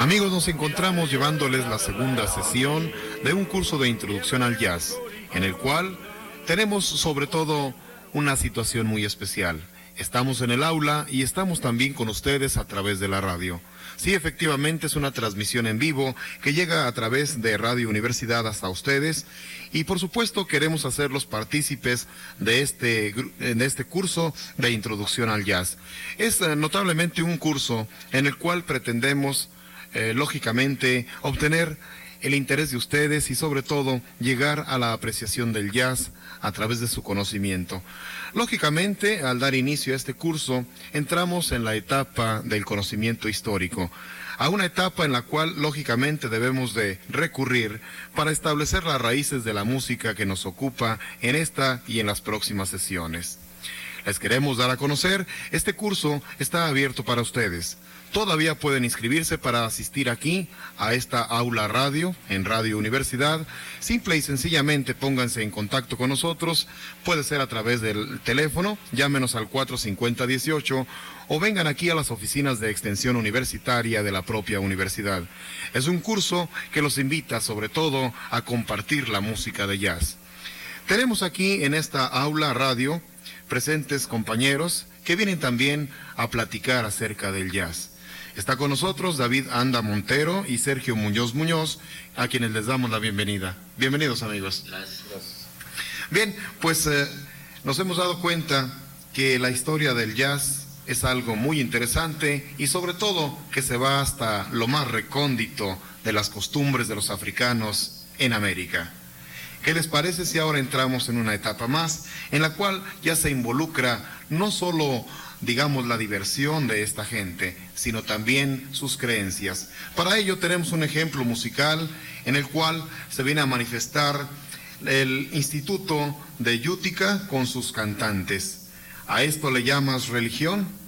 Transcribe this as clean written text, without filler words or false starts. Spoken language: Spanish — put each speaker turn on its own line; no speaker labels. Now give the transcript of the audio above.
Amigos, nos encontramos llevándoles la segunda sesión de un curso de introducción al jazz, en el cual tenemos sobre todo una situación muy especial. Estamos en el aula y estamos también con ustedes a través de la radio. Sí, efectivamente es una transmisión en vivo que llega a través de Radio Universidad hasta ustedes y por supuesto queremos hacerlos partícipes de este curso de introducción al jazz. Es notablemente un curso en el cual pretendemos lógicamente obtener el interés de ustedes y sobre todo llegar a la apreciación del jazz a través de su conocimiento. Lógicamente, al dar inicio a este curso, entramos en la etapa del conocimiento histórico, a una etapa en la cual lógicamente debemos de recurrir para establecer las raíces de la música que nos ocupa en esta y en las próximas sesiones. Les queremos dar a conocer, este curso está abierto para ustedes. Todavía pueden inscribirse para asistir aquí a esta aula radio, en Radio Universidad. Simple y sencillamente pónganse en contacto con nosotros, puede ser a través del teléfono, llámenos al 450-18 o vengan aquí a las oficinas de extensión universitaria de la propia universidad. Es un curso que los invita sobre todo a compartir la música de jazz. Tenemos aquí en esta aula radio presentes compañeros que vienen también a platicar acerca del jazz. Está con nosotros David Anda Montero y Sergio Muñoz, a quienes les damos la bienvenida. Bienvenidos, amigos.
Gracias.
Bien, pues nos hemos dado cuenta que la historia del jazz es algo muy interesante y sobre todo que se va hasta lo más recóndito de las costumbres de los africanos en América. ¿Qué les parece si ahora entramos en una etapa más en la cual ya se involucra no solo, digamos, la diversión de esta gente, sino también sus creencias? Para ello tenemos un ejemplo musical en el cual se viene a manifestar el Instituto de Utica con sus cantantes. ¿A esto le llamas religión?